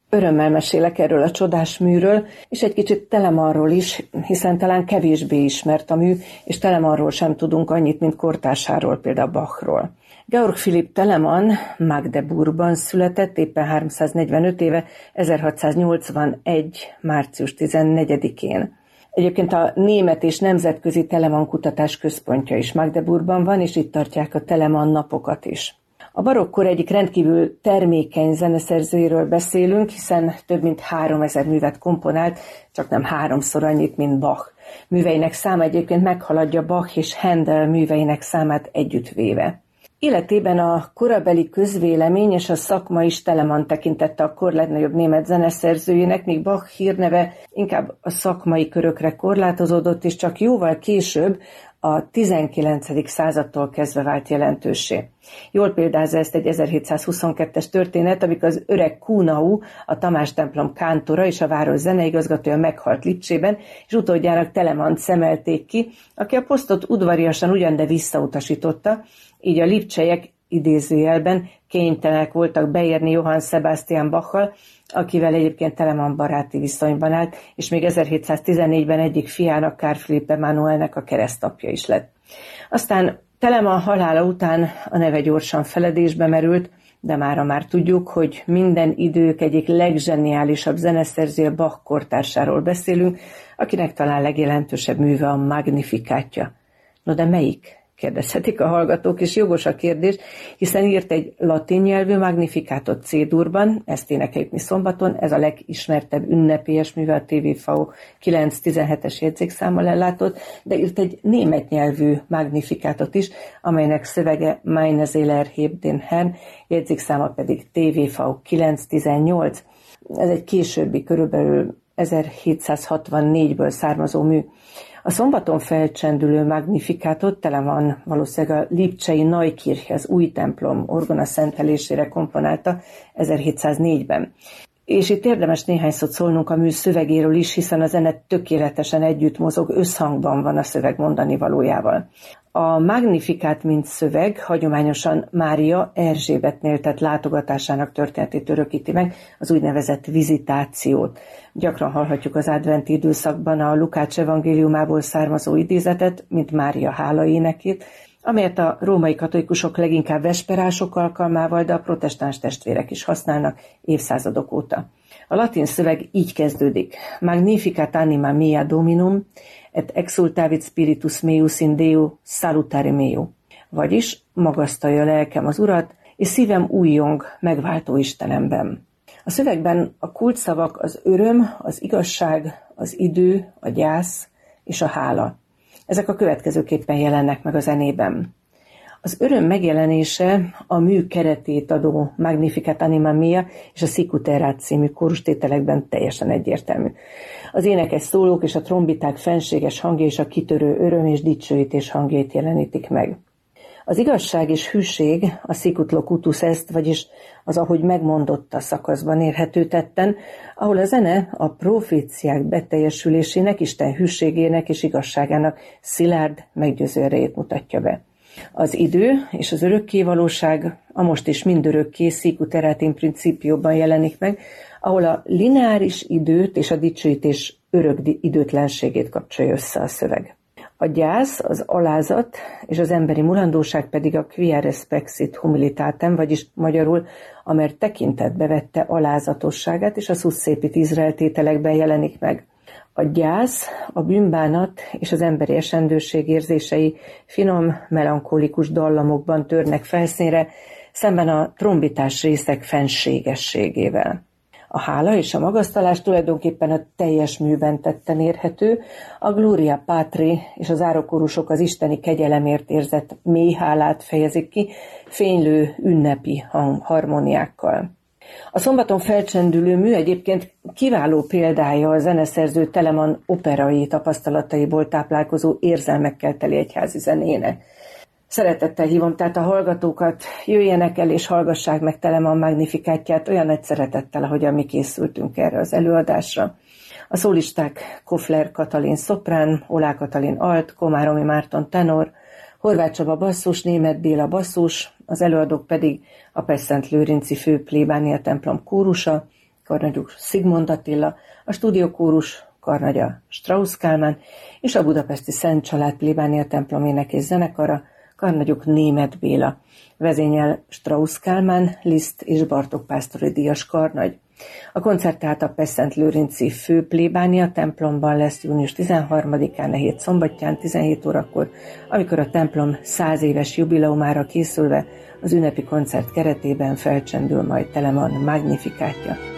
Örömmel mesélek erről a csodás műről, és egy kicsit Telemanról is, hiszen talán kevésbé ismert a mű, és Telemanról sem tudunk annyit, mint kortársáról, például Bachról. Georg Philipp Telemann Magdeburgban született, éppen 345 éve, 1681. március 14-én. Egyébként a Német és Nemzetközi Telemann Kutatás Központja is Magdeburgban van, és itt tartják a Telemann napokat is. A barokkor egyik rendkívül termékeny zeneszerzőjéről beszélünk, hiszen több mint 3000 művet komponált, csak nem 3-szor annyit, mint Bach. Műveinek száma egyébként meghaladja Bach és Händel műveinek számát együttvéve. Életében a korabeli közvélemény és a szakma is Telemann tekintette a kor legnagyobb német zeneszerzőjének, míg Bach hírneve inkább a szakmai körökre korlátozódott, és csak jóval később, a 19. századtól kezdve vált jelentőssé. Jól példázza ezt egy 1722-es történet, amikor az öreg Kuhnau, a Tamás templom kántora és a város zeneigazgatója meghalt Lipcsében, és utódjának Telemannt szemelték ki, aki a posztot udvariasan ugyan, de visszautasította, így a lipcseiek idézőjelben kénytelenek voltak beérni Johann Sebastian Bachal, akivel egyébként Telemann baráti viszonyban állt, és még 1714-ben egyik fiának, Carl Philipp Emanuelnek a keresztapja is lett. Aztán Telemann halála után a neve gyorsan feledésbe merült, de mára már tudjuk, hogy minden idők egyik legzseniálisabb zeneszerzője, Bach kortársáról beszélünk, akinek talán legjelentősebb műve a Magnificátja. No de melyik? Kérdezhetik a hallgatók, és jogos a kérdés, hiszen írt egy latin nyelvű Magnificatot C-durban, ezt énekeljük mi szombaton, ez a legismertebb ünnepélyes műve, a TVV 917-es jegyzékszámmal ellátott, de írt egy német nyelvű Magnificatot is, amelynek szövege Meine Seele erhebt den Herrn, jegyzékszáma pedig TVV 918. Ez egy későbbi, körülbelül 1764-ből származó mű. A szombaton felcsendülő Magnificatot Telemann valószínűleg a lipcsei Neukirche, az új templom orgona szentelésére komponálta 1704-ben. És itt érdemes néhány szót szólnunk a mű szövegéről is, hiszen a zene tökéletesen együtt mozog, összhangban van a szöveg mondani valójával. A Magnificat, mint szöveg, hagyományosan Mária Erzsébetnél tett látogatásának történetét örökíti meg, az úgynevezett vizitációt. Gyakran hallhatjuk az adventi időszakban a Lukács evangéliumából származó idézetet, mint Mária hálaénekét, amelyet a római katolikusok leginkább vesperások alkalmával, de a protestáns testvérek is használnak évszázadok óta. A latin szöveg így kezdődik. Magnificat anima mea Dominum, et exultavit spiritus meus in Deo salutare meo. Vagyis magasztalja lelkem az Urat, és szívem újjong megváltó Istenemben. A szövegben a kulcsszavak az öröm, az igazság, az idő, a gyász és a hála. Ezek a következőképpen jelennek meg a zenében. Az öröm megjelenése a mű keretét adó Magnificat anima mea és a Sicuterat című kórustételekben teljesen egyértelmű. Az énekes szólók és a trombiták fenséges hangja és a kitörő öröm és dicsőítés hangjait jelenítik meg. Az igazság és hűség a sicut locutus est, vagyis az ahogy megmondotta szakaszban érhető tetten, ahol a zene a proféciák beteljesülésének, Isten hűségének és igazságának szilárd, meggyőző erejét mutatja be. Az idő és az örökkévalóság a most is mindörökké Sicuterat in principióban jelenik meg, ahol a lineáris időt és a dicsőítés örök időtlenségét kapcsolja össze a szöveg. A gyász, az alázat és az emberi mulandóság pedig a quia respexit humilitatem, vagyis magyarul, amert tekintetbe vette alázatosságát és a suscepit Izrael tételekben jelenik meg. A gyász, a bűnbánat és az emberi esendőség érzései finom, melankolikus dallamokban törnek felszínre, szemben a trombitás részek fenségességével. A hála és a magasztalás tulajdonképpen a teljes műben tetten érhető, a Gloria Patri és az árokorusok az isteni kegyelemért érzett mély hálát fejezik ki, fénylő ünnepi harmóniákkal. A szombaton felcsendülő mű egyébként kiváló példája a zeneszerző Telemann operai tapasztalataiból táplálkozó érzelmekkel teli egyházi zenének. Szeretettel hívom tehát a hallgatókat, jöjjenek el és hallgassák meg Telemann Magnificátját olyan nagy szeretettel, ahogyan mi készültünk erre az előadásra. A szólisták Kofler Katalin szoprán, Olá Katalin alt, Komáromi Márton tenor, Horváth Csaba basszus, Németh Béla basszus, az előadók pedig a Pest-Szent Lőrinci főplébánia templom kórusa, karnagyuk Zsigmond Attila, a stúdiókórus karnagya Strauss Kálmán és a budapesti Szent Család plébánia templomének és zenekara karnagyuk Németh Béla. Vezényel Strauss Kálmán, Liszt és Bartók pásztori díjas karnagy. A koncert tehát a Pestszentlőrinci fő plébánia templomban lesz június 13-án, a hét szombatján 17 órakor, amikor a templom 100 éves jubileumára készülve az ünnepi koncert keretében felcsendül majd Telemann Magnificátja.